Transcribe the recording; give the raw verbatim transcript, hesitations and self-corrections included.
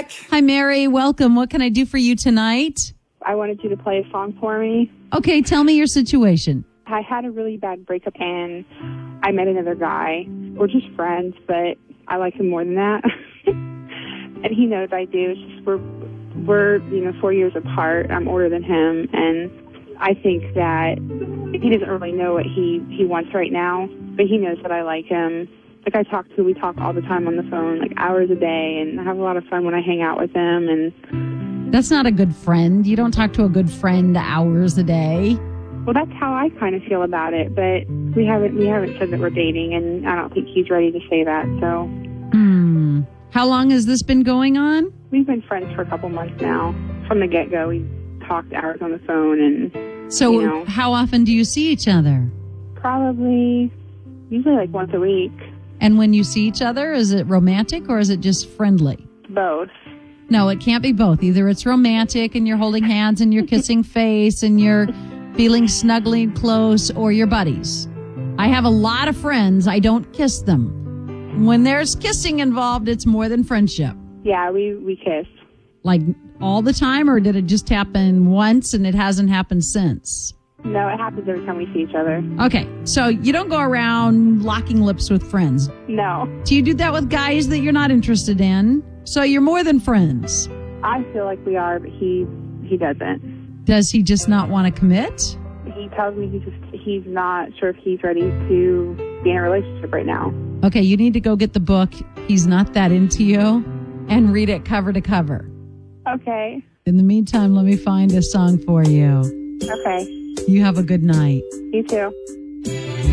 back. Hi, Mary. Welcome. What can I do for you tonight? I wanted you to play a song for me. Okay, tell me your situation. I had a really bad breakup and I met another guy. We're just friends, but I like him more than that. And he knows I do. It's just we're, we're, you know, four years apart. I'm older than him, and I think that he doesn't really know what he, he wants right now, but he knows that I like him. Like, I talk to, we talk all the time on the phone, like hours a day, and I have a lot of fun when I hang out with him. And that's not a good friend. You don't talk to a good friend hours a day. Well, that's how I kind of feel about it, but we haven't we haven't said that we're dating, and I don't think he's ready to say that. So, hmm. How long has this been going on? We've been friends for a couple months now. From the get-go, we talked hours on the phone, and so you know, how often do you see each other? Probably, usually like once a week. And when you see each other, is it romantic or is it just friendly? Both. No, it can't be both. Either it's romantic and you're holding hands and you're kissing face and you're feeling snuggling close, or you're buddies. I have a lot of friends. I don't kiss them. When there's kissing involved, it's more than friendship. Yeah, we, we kiss. Like all the time, or did it just happen once and it hasn't happened since? No, it happens every time we see each other. Okay, so you don't go around locking lips with friends. No. Do you do that with guys that you're not interested in? So you're more than friends. I feel like we are, but he he doesn't. Does he just not want to commit? He tells me he's just he's not sure if he's ready to be in a relationship right now. Okay, you need to go get the book, He's Not That Into You, and read it cover to cover. Okay. In the meantime, let me find a song for you. Okay. You have a good night. You too.